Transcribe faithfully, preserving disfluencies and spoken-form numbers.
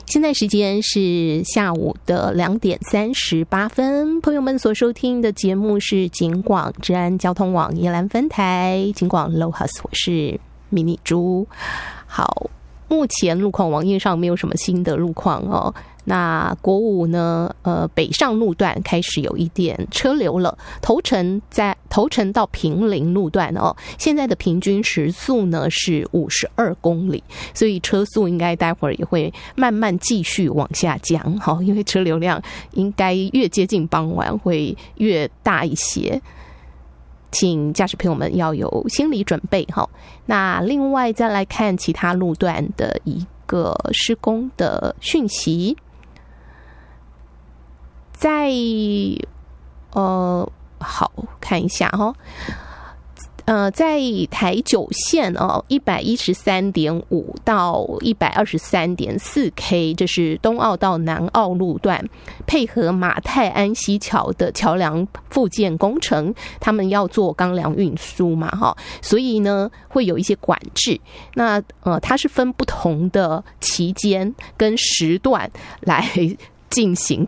现在时间是下午的两点三十八分，朋友们所收听的节目是警广治安交通网宜兰分台警广 Lohas， 我是迷你猪。好，目前路况网页上没有什么新的路况哦。那国五呢，呃，北上路段开始有一点车流了，头城在头城到平林路段哦，现在的平均时速呢是五十二公里，所以车速应该待会儿也会慢慢继续往下降，好，因为车流量应该越接近傍晚会越大一些。请驾驶朋友们要有心理准备哈。那另外再来看其他路段的一个施工的讯息，在呃，好看一下哈。呃，在台九线哦，一百一十三点五到一百二十三点四 K， 这是东澳到南澳路段，配合马泰安溪桥的桥梁复建工程，他们要做钢梁运输嘛，哈，所以呢会有一些管制。那呃，它是分不同的期间跟时段来进行